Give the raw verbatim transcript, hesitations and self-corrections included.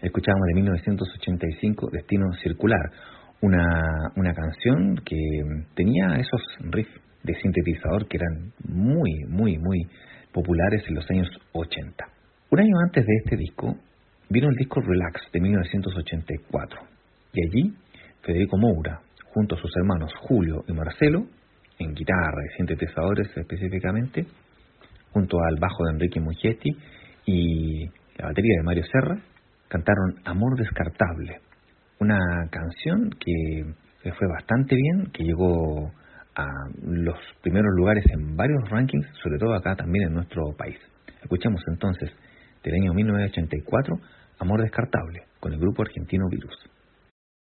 Escuchábamos de mil novecientos ochenta y cinco Destino Circular, una, una canción que tenía esos riffs de sintetizador que eran muy, muy, muy populares en los años ochenta. Un año antes de este disco vino el disco Relax de mil novecientos ochenta y cuatro, y allí Federico Moura, junto a sus hermanos Julio y Marcelo, en guitarra y sintetizadores específicamente, junto al bajo de Enrique Mugetti y la batería de Mario Serra, cantaron Amor Descartable, una canción que le fue bastante bien, que llegó a los primeros lugares en varios rankings, sobre todo acá también en nuestro país. Escuchamos entonces del año mil novecientos ochenta y cuatro Amor Descartable con el grupo argentino Virus.